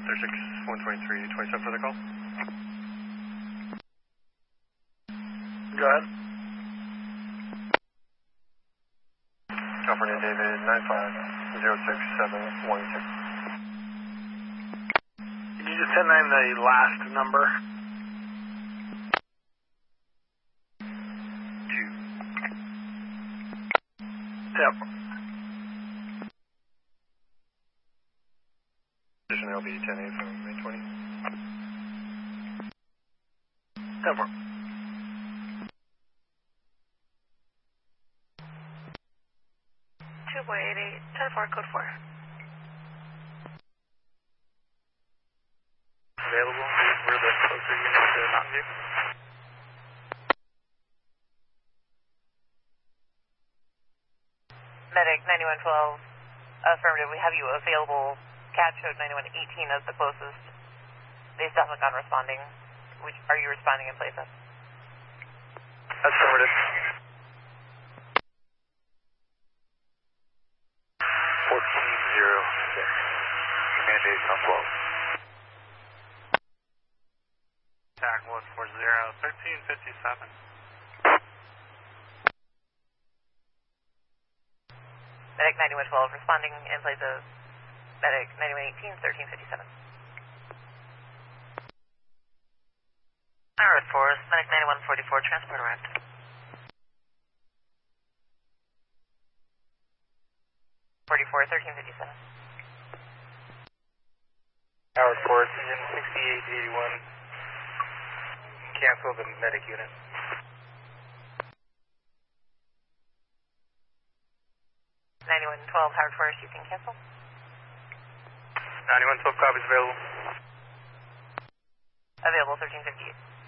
36 123 27 for the call. Go ahead. California David 9506716. Can you just send in the last number? 2. Yep. Position LB 10A from May 20. Yep. 2.88, 10-4, code 4. Available. We're the closer unit to Mountain View. Medic 9112, affirmative. We have you available. CAT showed 9118 as the closest. They still haven't gone responding. Are you responding in place of? Affirmative. 1406. Command 8 on 12. TAC 140, 1357. Medic 9112 responding in place of Medic 9118, 1357. Alright, Forest, Medic 9144, transport arrived. 44, 1357. Howard Forest, engine 6881. Cancel the medic unit. 9112, Howard Forest, you can cancel. 9112 copies available. Available, 1358.